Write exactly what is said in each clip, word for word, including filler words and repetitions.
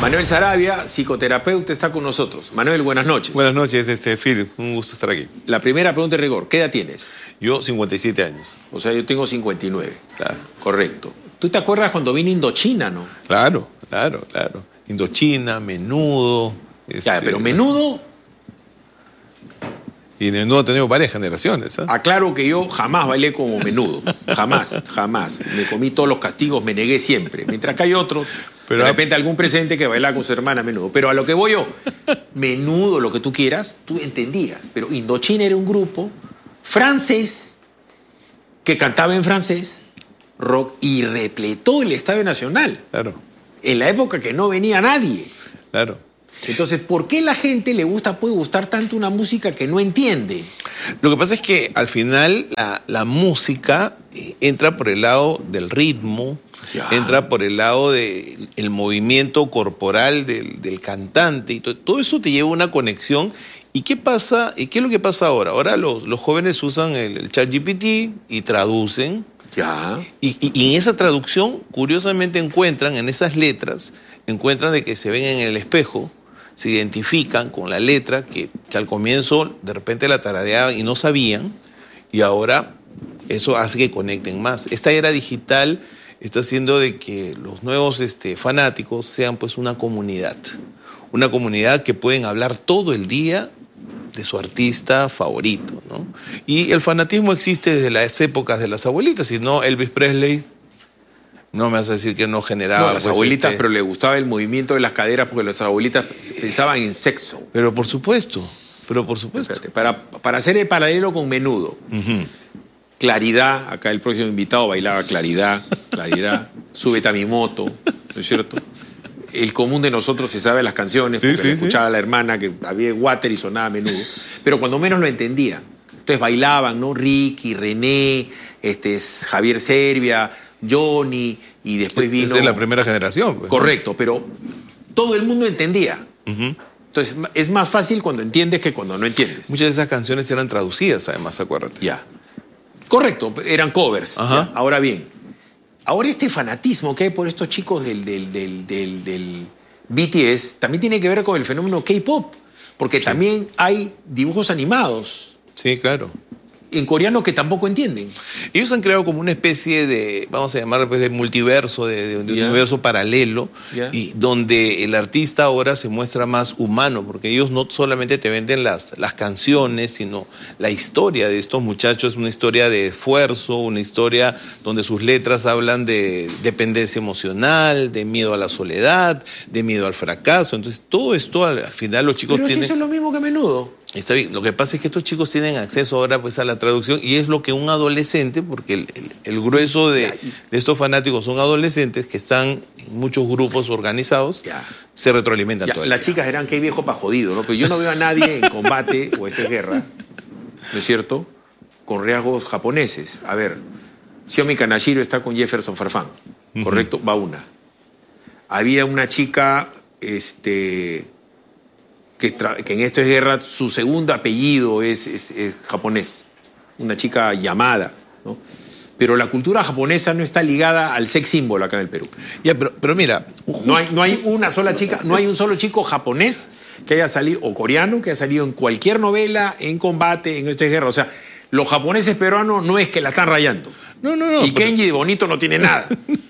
Manuel Sarabia, psicoterapeuta, está con nosotros. Manuel, buenas noches. Buenas noches, este, Phil. Un gusto estar aquí. La primera pregunta de rigor, ¿qué edad tienes? Yo, cincuenta y siete años. O sea, yo tengo cincuenta y nueve. Claro. Correcto. ¿Tú te acuerdas cuando vino Indochina, no? Claro, claro, claro. Indochina, Menudo. Este... Ya, pero Menudo... Y Menudo ha tenido varias generaciones, ¿eh? Aclaro que yo jamás bailé como Menudo. Jamás, jamás. Me comí todos los castigos, me negué siempre. Mientras que hay otros, pero de repente algún presente que bailaba con su hermana Menudo. Pero a lo que voy yo, Menudo, lo que tú quieras, tú entendías. Pero Indochina era un grupo francés que cantaba en francés, rock, y repletó el Estadio Nacional. Claro. En la época que no venía nadie. Claro. Entonces, ¿por qué la gente le gusta, puede gustar tanto una música que no entiende? Lo que pasa es que al final la, la música entra por el lado del ritmo, ya. entra por el lado del el movimiento corporal del, del cantante, y todo, todo eso te lleva a una conexión. ¿Y qué pasa? ¿Y qué es lo que pasa ahora? Ahora los, los jóvenes usan el, el ChatGPT y traducen. Ya. Y, y, y en esa traducción, curiosamente, encuentran en esas letras, encuentran de que se ven en el espejo, se identifican con la letra que, que al comienzo de repente la tarareaban y no sabían, y ahora eso hace que conecten más. Esta era digital está haciendo de que los nuevos este, fanáticos sean pues una comunidad, una comunidad que pueden hablar todo el día de su artista favorito, ¿no? Y el fanatismo existe desde las épocas de las abuelitas, si no Elvis Presley... No me vas a decir que no generaba... No, las pues, abuelitas, este... pero le gustaba el movimiento de las caderas porque las abuelitas pensaban en sexo. Pero por supuesto, pero por supuesto. Espérate, para, para hacer el paralelo con Menudo. Uh-huh. Claridad, acá el próximo invitado bailaba Claridad, Claridad, Súbete a mi moto, ¿no es cierto? El común de nosotros se sabe las canciones, sí, porque sí, le escuchaba sí. a la hermana que había water y sonaba Menudo, pero cuando menos lo entendía. Entonces bailaban, ¿no? Ricky, René, este, Javier Servia, Johnny, y después vino... Esa es la primera generación. Pues, correcto, ¿no? Pero todo el mundo entendía. Uh-huh. Entonces, es más fácil cuando entiendes que cuando no entiendes. Muchas de esas canciones eran traducidas, además, acuérdate. Ya. Correcto, eran covers. Uh-huh. Ahora bien, ahora este fanatismo que hay por estos chicos del, del, del, del, del B T S también tiene que ver con el fenómeno K-pop, porque sí. también hay dibujos animados. Sí, claro. En coreano que tampoco entienden. Ellos han creado como una especie de, vamos a llamar pues, de multiverso, de, de, de yeah. un universo paralelo, yeah. y donde el artista ahora se muestra más humano, porque ellos no solamente te venden las, las canciones, sino la historia de estos muchachos, una historia de esfuerzo, una historia donde sus letras hablan de dependencia emocional, de miedo a la soledad, de miedo al fracaso. Entonces todo esto al, al final los chicos Pero tienen... Pero si eso es lo mismo que Menudo. Está bien. Lo que pasa es que estos chicos tienen acceso ahora pues, a la traducción y es lo que un adolescente, porque el, el, el grueso de, de estos fanáticos son adolescentes que están en muchos grupos organizados, ya. se retroalimentan ya, todo el Las día. chicas dirán que hay viejo para jodido, ¿no? Pero yo no veo a nadie en combate o esta guerra, ¿no es cierto?, con rasgos japoneses. A ver, Xiaomi Kanashiro está con Jefferson Farfán, ¿correcto? Uh-huh. Va una. Había una chica... este Que, que en esto es guerra, su segundo apellido es, es, es japonés, una chica llamada, ¿no? Pero la cultura japonesa no está ligada al sex symbol acá en el Perú. Ya, pero, pero mira, justo... no, hay, no hay una sola chica, no hay un solo chico japonés que haya salido, o coreano, que haya salido en cualquier novela, en combate, en esta guerra. O sea, los japoneses peruanos no es que la están rayando. No, no, no. Y pero... Kenji de bonito no tiene nada.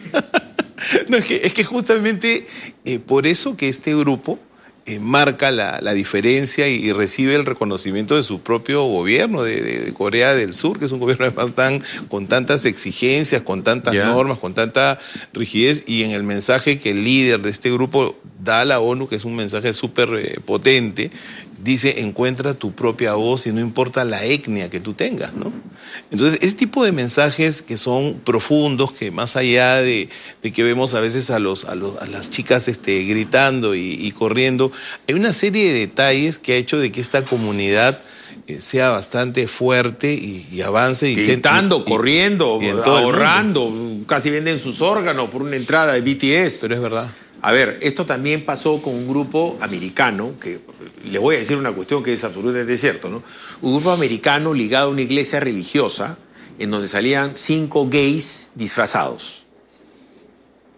No, es que, es que justamente eh, por eso que este grupo... Eh, marca la, la diferencia y, y recibe el reconocimiento de su propio gobierno de, de, de Corea del Sur, que es un gobierno además tan, con tantas exigencias, con tantas yeah. normas, con tanta rigidez, y en el mensaje que el líder de este grupo da a la ONU, que es un mensaje súper eh, potente, dice, encuentra tu propia voz y no importa la etnia que tú tengas, ¿no? Entonces, ese tipo de mensajes que son profundos, que más allá de, de que vemos a veces a, los, a, los, a las chicas este, gritando y, y corriendo, hay una serie de detalles que ha hecho de que esta comunidad eh, sea bastante fuerte y, y avance. Y gritando, y, corriendo, y ahorrando, casi venden sus órganos por una entrada de B T S. Pero es verdad. A ver, esto también pasó con un grupo americano, que les voy a decir una cuestión que es absolutamente cierto, ¿no? Un grupo americano ligado a una iglesia religiosa en donde salían cinco gays disfrazados.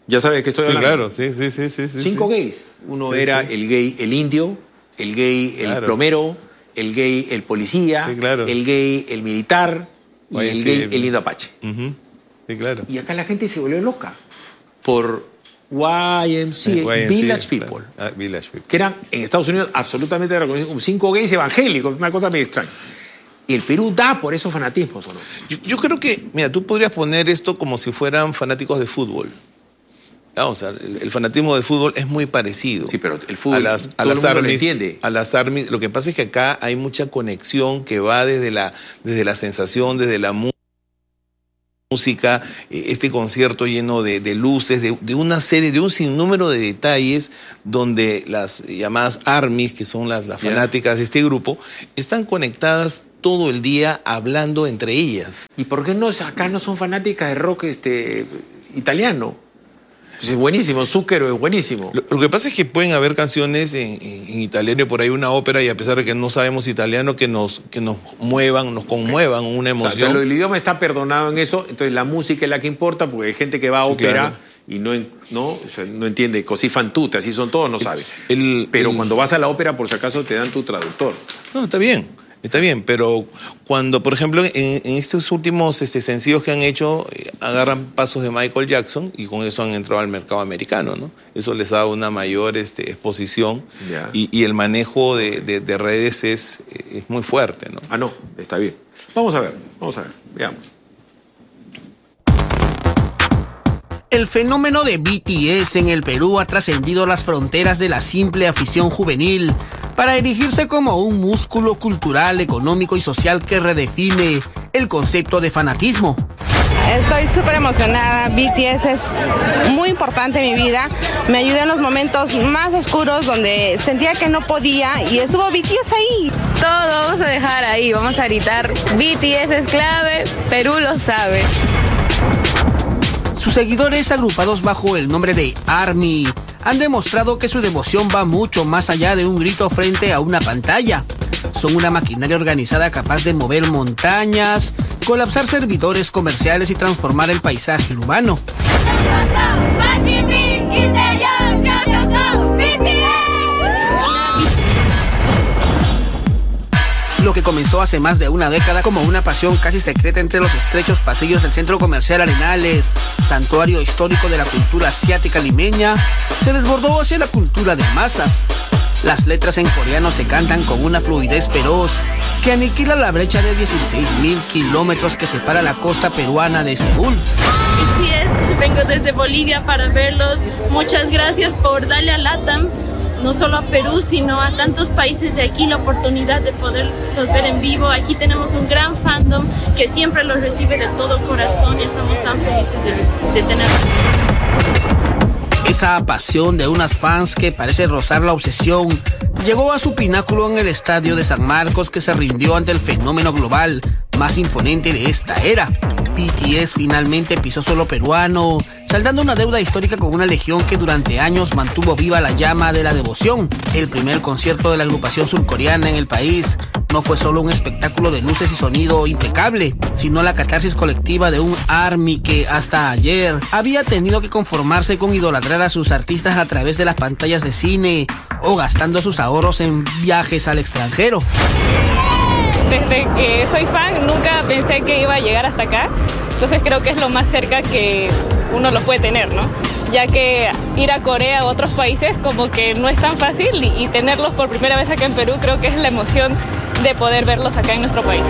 Ya sabes que estoy Sí, hablando. claro, sí, sí, sí, sí. sí Cinco sí. gays. Uno Sí, era sí. el gay, el indio, el gay, el Claro. plomero, el gay, el policía, Sí, claro. el gay, el militar y Oye, el sí, gay, el- el indio apache. Ujú. Sí, claro. Y acá la gente se volvió loca por Y M C A, Y M C A, Village claro. People, Ah, Village People. que eran en Estados Unidos absolutamente reconocidos como cinco gays evangélicos, una cosa medio extraña. Y el Perú da por esos fanatismos, ¿o no? Yo, yo creo que, mira, tú podrías poner esto como si fueran fanáticos de fútbol. Ah, o sea, el, el fanatismo de fútbol es muy parecido. Sí, pero el fútbol, a las, a todo el las mundo lo armies, entiende. A las armies. Lo que pasa es que acá hay mucha conexión que va desde la, desde la sensación, desde la música. música, este concierto lleno de, de luces, de, de una serie, de un sinnúmero de detalles donde las llamadas armies, que son las, las Yeah. fanáticas de este grupo, están conectadas todo el día hablando entre ellas. ¿Y por qué no acá no son fanáticas de rock este, italiano? Pues es buenísimo, Zucchero es buenísimo. Lo, lo que pasa es que pueden haber canciones en, en, en italiano y por ahí una ópera, y a pesar de que no sabemos italiano, que nos, que nos muevan, nos conmuevan una O sea, emoción. entonces, lo del idioma está perdonado en eso, entonces la música es la que importa, porque hay gente que va a Sí, ópera claro. y no, en- no, o sea, no entiende, così fan tutte, así son todos, no sabe. el- Pero el- cuando vas a la ópera, por si acaso, te dan tu traductor. No, está bien, está bien, pero cuando, por ejemplo, en, en estos últimos este, sencillos que han hecho, eh, agarran pasos de Michael Jackson y con eso han entrado al mercado americano, ¿no? Eso les da una mayor este, exposición Ya. y, y el manejo de, de- de redes es, es muy fuerte, ¿no? Ah, no, está bien. Vamos a ver, vamos a ver, veamos. El fenómeno de B T S en el Perú ha trascendido las fronteras de la simple afición juvenil para erigirse como un músculo cultural, económico y social que redefine el concepto de fanatismo. Estoy súper emocionada, B T S es muy importante en mi vida, me ayudó en los momentos más oscuros donde sentía que no podía y estuvo B T S ahí. Todo vamos a dejar ahí, vamos a gritar, B T S es clave, Perú lo sabe. Sus seguidores, agrupados bajo el nombre de ARMY, han demostrado que su devoción va mucho más allá de un grito frente a una pantalla. Son una maquinaria organizada capaz de mover montañas, colapsar servidores comerciales y transformar el paisaje urbano. Lo que comenzó hace más de una década como una pasión casi secreta entre los estrechos pasillos del centro comercial Arenales, santuario histórico de la cultura asiática limeña, se desbordó hacia la cultura de masas. Las letras en coreano se cantan con una fluidez feroz que aniquila la brecha de dieciséis mil kilómetros que separa la costa peruana de Seúl. B T S, vengo desde Bolivia para verlos. Muchas gracias por darle a LATAM, no solo a Perú, sino a tantos países de aquí, la oportunidad de poderlos ver en vivo. Aquí tenemos un gran fandom que siempre los recibe de todo corazón y estamos tan felices de, reci- de tenerlos. Esa pasión de unas fans que parece rozar la obsesión llegó a su pináculo en el estadio de San Marcos, que se rindió ante el fenómeno global más imponente de esta era. B T S finalmente pisó suelo peruano, saldando una deuda histórica con una legión que durante años mantuvo viva la llama de la devoción. El primer concierto de la agrupación surcoreana en el país no fue solo un espectáculo de luces y sonido impecable, sino la catarsis colectiva de un ARMY que hasta ayer había tenido que conformarse con idolatrar a sus artistas a través de las pantallas de cine o gastando sus ahorros en viajes al extranjero. Desde que soy fan nunca pensé que iba a llegar hasta acá, entonces creo que es lo más cerca que uno lo puede tener, ¿no? Ya que ir a Corea o otros países como que no es tan fácil y, y tenerlos por primera vez acá en Perú creo que es la emoción de poder verlos acá en nuestro país.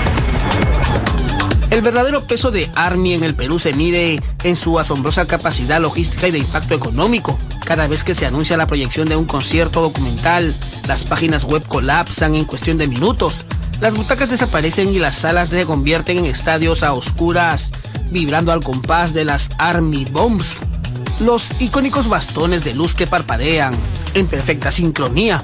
El verdadero peso de ARMY en el Perú se mide en su asombrosa capacidad logística y de impacto económico. Cada vez que se anuncia la proyección de un concierto documental, las páginas web colapsan en cuestión de minutos. Las butacas desaparecen y las salas se convierten en estadios a oscuras, vibrando al compás de las ARMY Bombs. Los icónicos bastones de luz que parpadean en perfecta sincronía.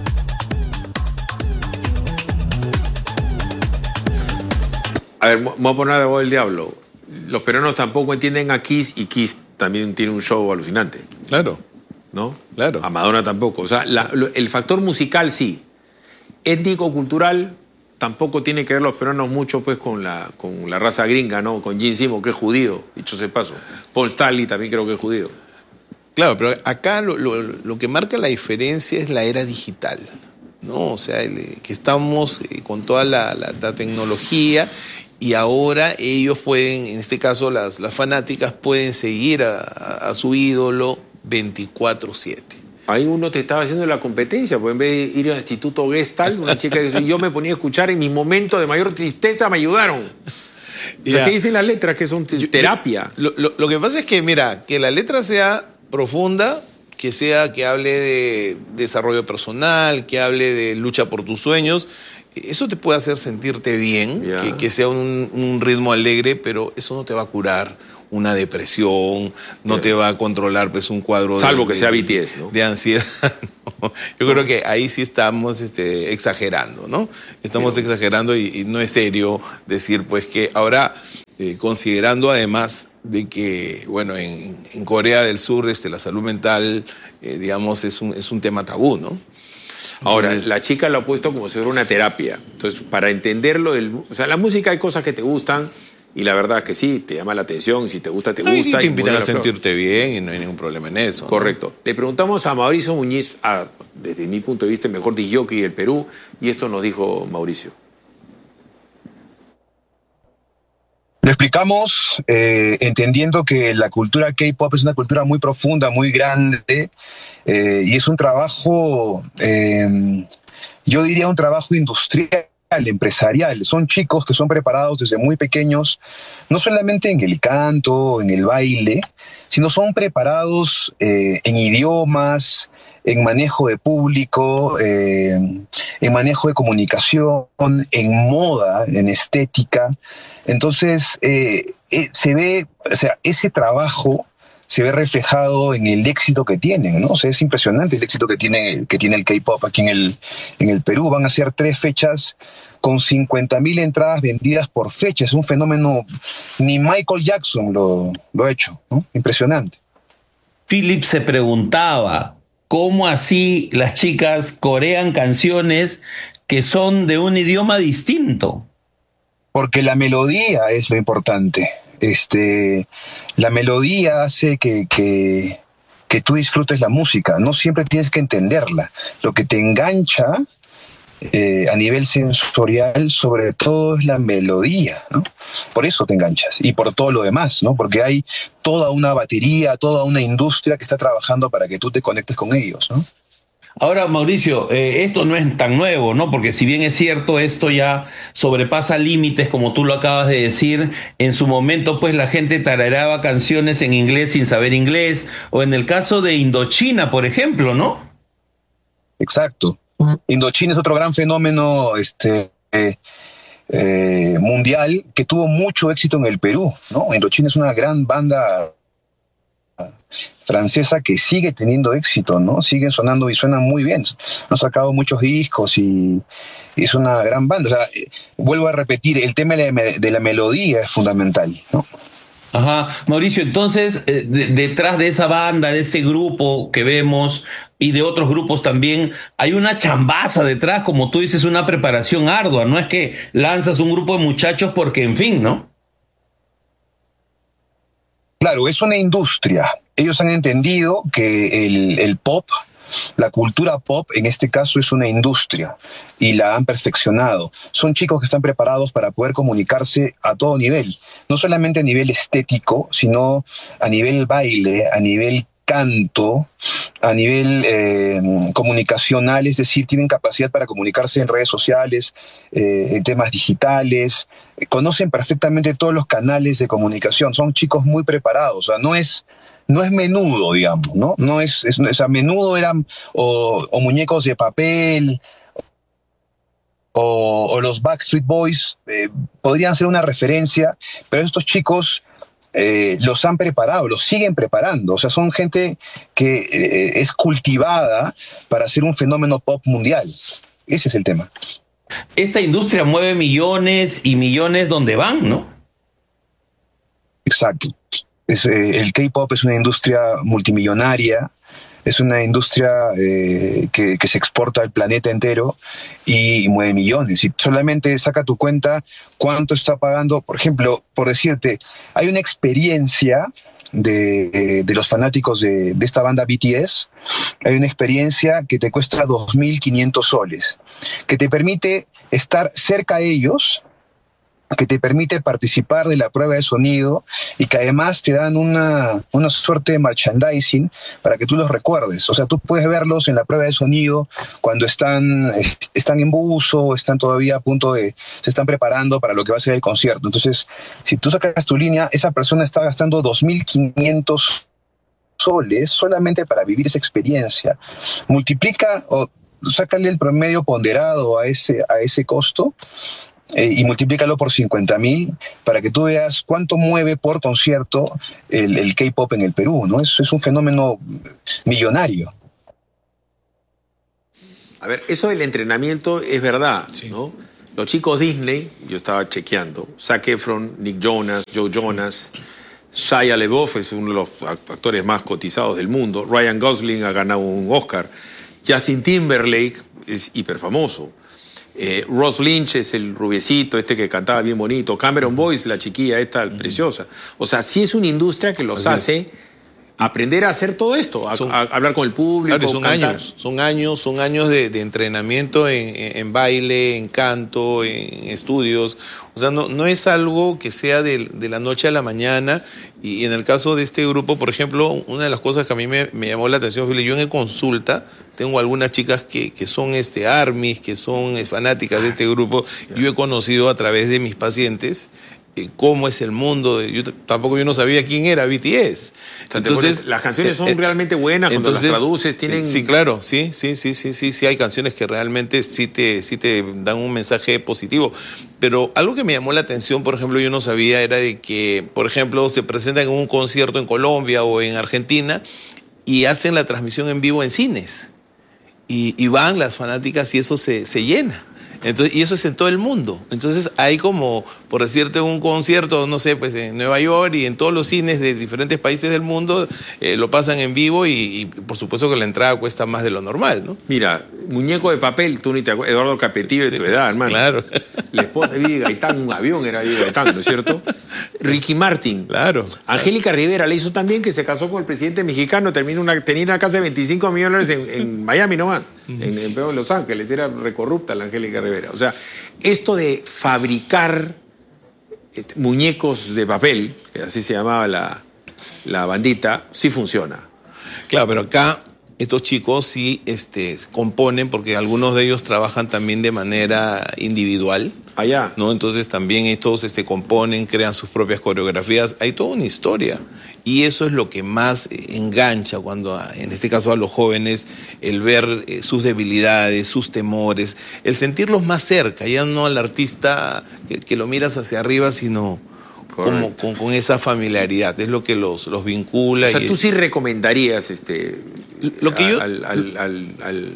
A ver, me voy a poner de voz del diablo. Los peruanos tampoco entienden a Kiss y Kiss también tiene un show alucinante, Claro. ¿no? Claro. A Madonna tampoco. O sea, la- lo- el factor musical sí. Étnico-cultural tampoco tiene que ver los peruanos mucho pues con la, con la raza gringa, ¿no? Con Gene Simmons, que es judío, dicho sea de paso. Paul Stanley también creo que es judío. Claro, pero acá lo, lo, lo que marca la diferencia es la era digital, ¿no? O sea, el, que estamos eh, con toda la, la, la tecnología y ahora ellos pueden, en este caso las, las fanáticas, pueden seguir a, a, a su ídolo veinticuatro siete. Ahí uno te estaba haciendo la competencia, pues en vez de ir al Instituto Gestalt, una chica que yo me ponía a escuchar en mi momento de mayor tristeza, me ayudaron. O sea, ¿qué dicen las letras? Que son Yo, terapia. Lo, lo, lo que pasa es que, mira, que la letra sea profunda, que sea que hable de desarrollo personal, que hable de lucha por tus sueños, eso te puede hacer sentirte bien, que, que sea un, un ritmo alegre, pero eso no te va a curar una depresión, no yeah. te va a controlar pues un cuadro salvo de, que sea de, B T S, ¿no? De ansiedad. No. Yo creo que ahí sí estamos este, exagerando, ¿no? Estamos Pero... exagerando y, y no es serio decir pues que ahora, eh, considerando además de que, bueno, en, en Corea del Sur este, la salud mental, eh, digamos, es un, es un tema tabú, ¿no? Ahora, Entonces, la chica lo ha puesto como si fuera una terapia. Entonces, para entenderlo, del, o sea, la música hay cosas que te gustan, y la verdad es que sí, te llama la atención, y si te gusta, te gusta. Y te invitan a sentirte flor. bien y no hay ningún problema en eso. Correcto. ¿no? Le preguntamos a Mauricio Muñiz, a, desde mi punto de vista, el mejor disc jockey del Perú, y esto nos dijo Mauricio. Lo explicamos eh, entendiendo que la cultura K-pop es una cultura muy profunda, muy grande, eh, y es un trabajo, eh, yo diría un trabajo industrial, empresarial. Son chicos que son preparados desde muy pequeños, no solamente en el canto, en el baile, sino son preparados eh, en idiomas, en manejo de público, eh, en manejo de comunicación, en moda, en estética. Entonces, eh, eh, se ve, o sea, ese trabajo se ve reflejado en el éxito que tienen, ¿no? O sea, es impresionante el éxito que tiene, que tiene el K-pop aquí en el, en el Perú. Van a ser tres fechas con cincuenta mil entradas vendidas por fecha. Es un fenómeno, ni Michael Jackson lo, lo ha hecho, ¿no? Impresionante. Philip se preguntaba, ¿cómo así las chicas corean canciones que son de un idioma distinto? Porque la melodía es lo importante. Este, la melodía hace que, que, que tú disfrutes la música. No siempre tienes que entenderla. Lo que te engancha eh, a nivel sensorial, sobre todo, es la melodía, ¿no? Por eso te enganchas. Y por todo lo demás, ¿no? Porque hay toda una batería, toda una industria que está trabajando para que tú te conectes con ellos, ¿no? Ahora, Mauricio, eh, esto no es tan nuevo, ¿no? Porque si bien es cierto, esto ya sobrepasa límites, como tú lo acabas de decir. En su momento, pues, la gente tarareaba canciones en inglés sin saber inglés, o en el caso de Indochina, por ejemplo, ¿no? Exacto. Indochina es otro gran fenómeno este, eh, eh, mundial que tuvo mucho éxito en el Perú, ¿no? Indochina es una gran banda francesa que sigue teniendo éxito, ¿no? Siguen sonando y suenan muy bien. Han sacado muchos discos y, y es una gran banda. O sea, eh, vuelvo a repetir, el tema de la, de la melodía es fundamental, ¿no? Ajá. Mauricio, entonces, eh, de, detrás de esa banda, de ese grupo que vemos y de otros grupos también, hay una chambaza detrás, como tú dices, una preparación ardua. No es que lanzas un grupo de muchachos porque, en fin, ¿no? Claro, es una industria. Ellos han entendido que el, el pop, la cultura pop, en este caso, es una industria y la han perfeccionado. Son chicos que están preparados para poder comunicarse a todo nivel, no solamente a nivel estético, sino a nivel baile, a nivel canto, a nivel eh, comunicacional, es decir, tienen capacidad para comunicarse en redes sociales, eh, en temas digitales, eh, conocen perfectamente todos los canales de comunicación, son chicos muy preparados, o sea, no es, no es menudo, digamos, ¿no? No es, es, es a menudo eran o, o muñecos de papel, o, o los Backstreet Boys, eh, podrían ser una referencia, pero estos chicos Eh, los han preparado, los siguen preparando. O sea, son gente que eh, es cultivada para ser un fenómeno pop mundial. Ese es el tema. Esta industria mueve millones y millones donde van, ¿no? Exacto. Es, eh, el K-pop es una industria multimillonaria, es una industria eh, que, que se exporta al planeta entero y mueve millones. Y solamente saca tu cuenta cuánto está pagando. Por ejemplo, por decirte, hay una experiencia de, de los fanáticos de, de esta banda B T S, hay una experiencia que te cuesta dos mil quinientos soles, que te permite estar cerca a ellos, que te permite participar de la prueba de sonido y que además te dan una, una suerte de merchandising para que tú los recuerdes. O sea, tú puedes verlos en la prueba de sonido cuando están, están en buzo, están todavía a punto de... se están preparando para lo que va a ser el concierto. Entonces, si tú sacas tu línea, esa persona está gastando dos mil quinientos soles solamente para vivir esa experiencia. Multiplica o sácale el promedio ponderado a ese, a ese costo, Eh, y multiplícalo por cincuenta mil para que tú veas cuánto mueve por concierto el, el K-pop en el Perú, ¿no? Es, es un fenómeno millonario. A ver, eso del entrenamiento es verdad, sí, ¿no? Los chicos Disney, yo estaba chequeando, Zac Efron, Nick Jonas, Joe Jonas, Shia LaBeouf es uno de los actores más cotizados del mundo, Ryan Gosling ha ganado un Oscar, Justin Timberlake es hiperfamoso. Eh, Ross Lynch es el rubiecito, este que cantaba bien bonito. Cameron Boyce, la chiquilla esta mm. preciosa. O sea, sí es una industria que los Así hace es. aprender a hacer todo esto, a, son, a hablar con el público. Claro, son cantar. años, son años, son años de, de entrenamiento en, en, en baile, en canto, en estudios. O sea, no, no es algo que sea de, de la noche a la mañana. Y en el caso de este grupo, por ejemplo, una de las cosas que a mí me, me llamó la atención, yo en consulta tengo algunas chicas que, que son este, ARMYs, que son fanáticas de este grupo. Yo he conocido a través de mis pacientes eh, cómo es el mundo. De, yo, tampoco yo no sabía quién era B T S. O sea, entonces, las canciones son eh, realmente buenas cuando entonces, las traduces. Tienen... Sí, claro, sí, sí, sí, sí, sí, sí. Hay canciones que realmente sí te, sí te dan un mensaje positivo. Pero algo que me llamó la atención, por ejemplo, yo no sabía, era de que, por ejemplo, se presentan en un concierto en Colombia o en Argentina y hacen la transmisión en vivo en cines. Y, y van las fanáticas y eso se, se llena. Entonces, y eso es en todo el mundo. Entonces hay como, por decirte, un concierto, no sé, pues en Nueva York y en todos los cines de diferentes países del mundo eh, lo pasan en vivo y, y por supuesto que la entrada cuesta más de lo normal, ¿no? Mira, Muñeco de Papel, tú ni te acuerdas, Eduardo Capetillo de tu edad, hermano. Claro. La esposa de Vivi Gaitán, un avión era Vivi Gaitán, ¿no es cierto? Ricky Martin. Claro. Angélica Rivera le hizo también, que se casó con el presidente mexicano, terminó una, tenía una casa de veinticinco millones de dólares en, en Miami nomás, uh-huh. en, en Los Ángeles, era recorrupta la Angélica Rivera. O sea, esto de fabricar este, muñecos de papel, que así se llamaba la, la bandita, sí funciona. Claro, pero acá estos chicos sí este, componen, porque algunos de ellos trabajan también de manera individual. Allá. ¿No? Entonces también estos este, componen, crean sus propias coreografías. Hay toda una historia. Y eso es lo que más engancha cuando, en este caso a los jóvenes, el ver eh, sus debilidades, sus temores, el sentirlos más cerca, ya no al artista que, que lo miras hacia arriba, sino como, con, con esa familiaridad. Es lo que los, los vincula. O sea, y tú es... sí recomendarías este, lo que yo... al... al, al, al...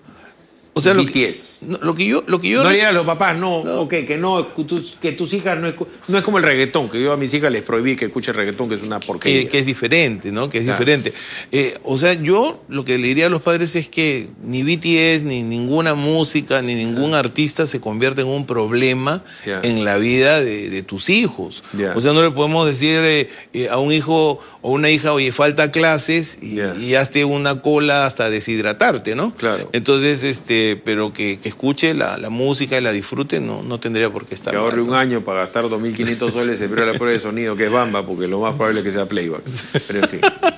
O sea, lo B T S. que, no, lo que yo... Lo que yo no le digas a los papás, no, no. Okay, que no, tus, que tus hijas no es, no es como el reggaetón, que yo a mis hijas les prohibí que escuchen reggaetón, que es una porquería. Que, que es diferente, ¿no? Que es claro. diferente. Eh, o sea, yo lo que le diría a los padres es que ni B T S, ni ninguna música, ni ningún yeah. artista se convierte en un problema yeah. en la vida de, de tus hijos. Yeah. O sea, no le podemos decir eh, eh, a un hijo o una hija, oye, falta clases y, yeah. y hazte una cola hasta deshidratarte, ¿no? Claro. Entonces, este... pero que, que escuche la, la música y la disfrute, no, no tendría por qué estar que ahorre mal, ¿no? un año para gastar dos mil quinientos soles en la prueba de sonido, que es Bamba, porque lo más probable es que sea playback. Pero en fin.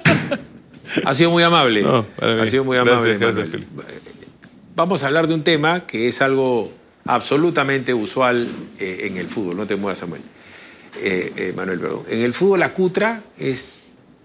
Ha sido muy amable. No, ha sido muy amable. Gracias, gracias. Vamos a hablar de un tema que es algo absolutamente usual eh, en el fútbol. No te muevas, Samuel. Eh, eh, Manuel, perdón. En el fútbol la cutra es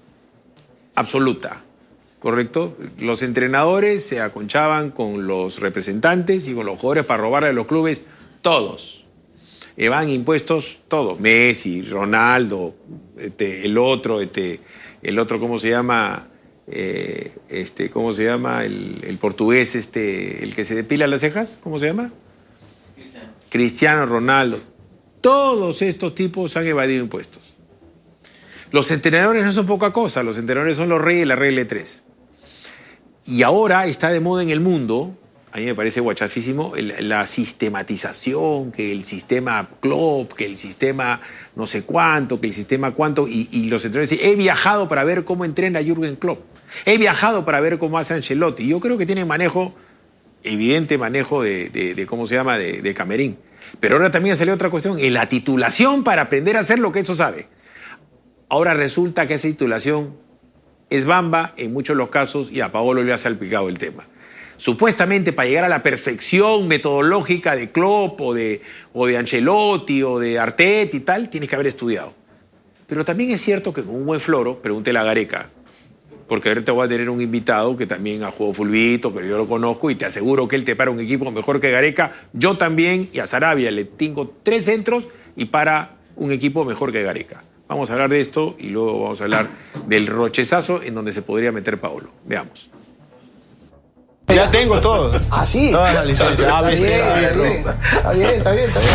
absoluta. ¿Correcto? Los entrenadores se aconchaban con los representantes y con los jugadores para robarle a los clubes, todos. Evan impuestos todos. Messi, Ronaldo, este, el otro, este, el otro, ¿cómo se llama? Eh, este, ¿Cómo se llama? El, el portugués, este, el que se depila las cejas, ¿cómo se llama? Cristiano. Cristiano Ronaldo. Todos estos tipos han evadido impuestos. Los entrenadores no son poca cosa, los entrenadores son los reyes de la regla de tres. Y ahora está de moda en el mundo a mí me parece guachafísimo la sistematización, que el sistema Klopp, que el sistema no sé cuánto, que el sistema cuánto, y, y los entrenadores dicen, he viajado para ver cómo entrena Jürgen Klopp, he viajado para ver cómo hace Ancelotti. Yo creo que tienen manejo, evidente manejo de, de, de ¿cómo se llama?, de, de camerín. Pero ahora también salió otra cuestión, en la titulación para aprender a hacer lo que eso sabe. Ahora resulta que esa titulación es bamba en muchos de los casos y a Paolo le ha salpicado el tema. Supuestamente para llegar a la perfección metodológica de Klopp o de, o de Ancelotti o de Arteta y tal, tienes que haber estudiado. Pero también es cierto que con un buen floro, pregúntele a Gareca, porque ahorita voy a tener un invitado que también ha jugado fulbito, pero yo lo conozco y te aseguro que él te para un equipo mejor que Gareca. Yo también, y a Sarabia le tengo tres centros y para un equipo mejor que Gareca. Vamos a hablar de esto y luego vamos a hablar del rochezazo en donde se podría meter Paolo. Veamos. Ya tengo todo. ¿Ah, sí? Toda la licencia. Ah, está, bien, está, bien, está bien, está bien, está bien.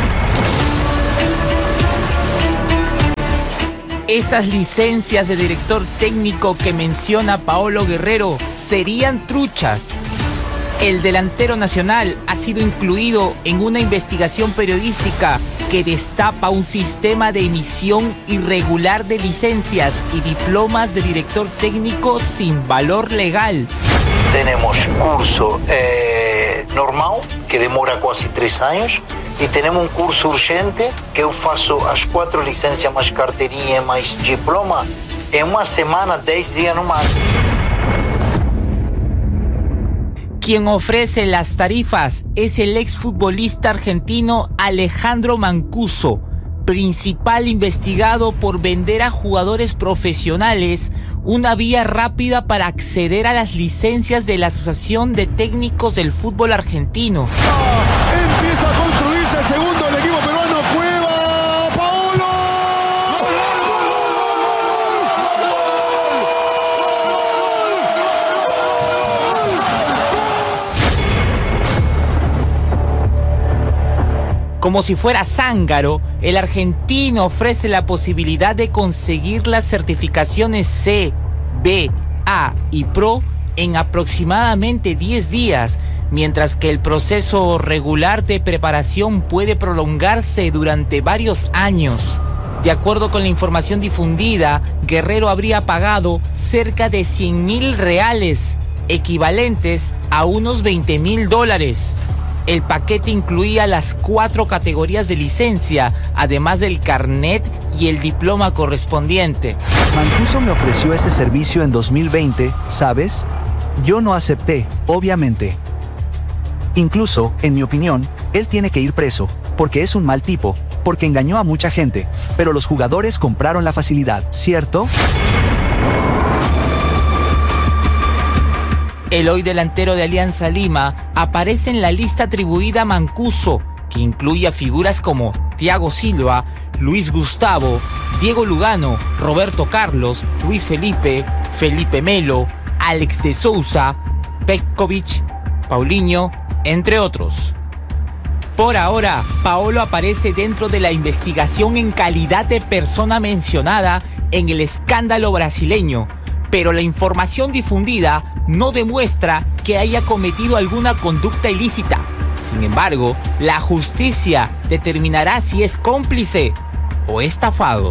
Esas licencias de director técnico que menciona Paolo Guerrero serían truchas. El delantero nacional ha sido incluido en una investigación periodística que destapa un sistema de emisión irregular de licencias y diplomas de director técnico sin valor legal. Tenemos curso eh, normal, que demora casi tres años, y tenemos un curso urgente, que yo faço as cuatro licencias más carteirinha más diploma, en una semana, diez días no más. Quien ofrece las tarifas es el exfutbolista argentino Alejandro Mancuso, principal investigado por vender a jugadores profesionales una vía rápida para acceder a las licencias de la Asociación de Técnicos del Fútbol Argentino. Ah, empieza a construirse el segundo del equipo peruano. Cueva, Paolo. Como si fuera zángaro, el argentino ofrece la posibilidad de conseguir las certificaciones C, B, A y Pro en aproximadamente diez días, mientras que el proceso regular de preparación puede prolongarse durante varios años. De acuerdo con la información difundida, Guerrero habría pagado cerca de cien mil reales, equivalentes a unos veinte mil dólares. El paquete incluía las cuatro categorías de licencia, además del carnet y el diploma correspondiente. Mancuso me ofreció ese servicio en dos mil veinte, ¿sabes? Yo no acepté, obviamente. Incluso, en mi opinión, él tiene que ir preso, porque es un mal tipo, porque engañó a mucha gente, pero los jugadores compraron la facilidad, ¿cierto? El hoy delantero de Alianza Lima aparece en la lista atribuida a Mancuso, que incluye a figuras como Thiago Silva, Luis Gustavo, Diego Lugano, Roberto Carlos, Luis Felipe, Felipe Melo, Alex de Souza, Petkovic, Paulinho, entre otros. Por ahora, Paolo aparece dentro de la investigación en calidad de persona mencionada en el escándalo brasileño, pero la información difundida no demuestra que haya cometido alguna conducta ilícita. Sin embargo, la justicia determinará si es cómplice o estafado.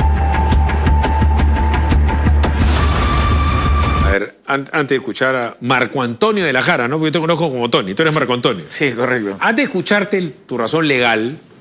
A ver, an antes de escuchar a Marco Antonio de la Jara, ¿no? Porque yo te conozco como Tony, tú eres Marco Antonio. Sí, correcto. Antes de escucharte el, tu razón legal,